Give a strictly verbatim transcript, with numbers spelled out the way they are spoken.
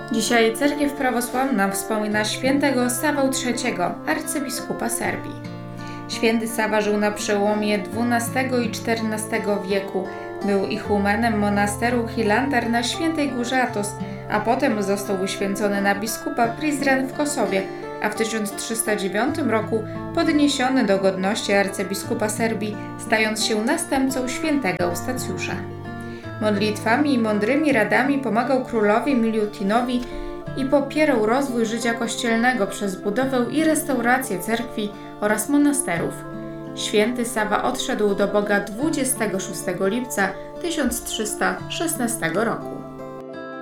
Dzisiaj cerkiew prawosławna wspomina świętego Sawę trzeciego, arcybiskupa Serbii. Święty Sawa żył na przełomie dwunastego i czternastego wieku. Był ichumenem monasteru Hilandar na Świętej Górze Athos, a potem został wyświęcony na biskupa Prizren w Kosowie, a w tysiąc trzysta dziewiątym roku podniesiony do godności arcybiskupa Serbii, stając się następcą świętego Eustacjusza. Modlitwami i mądrymi radami pomagał królowi Miljutinowi i popierał rozwój życia kościelnego przez budowę i restaurację cerkwi oraz monasterów. Święty Sawa odszedł do Boga dwudziestego szóstego lipca tysiąc trzysta szesnastego roku.